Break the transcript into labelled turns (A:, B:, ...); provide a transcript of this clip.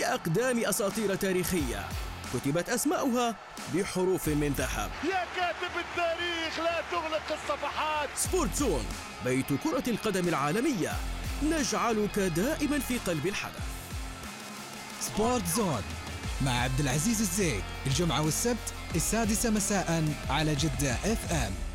A: لأقدام أساطير تاريخية كتبت أسماؤها بحروف من ذهب.
B: يا كاتب التاريخ لا تغلق الصفحات.
A: سبورت زون، بيت كرة القدم العالمية، نجعلك دائما في قلب الحدث.
C: سبورت زون مع عبد العزيز الزيد، الجمعة والسبت 6 مساء على جدة FM.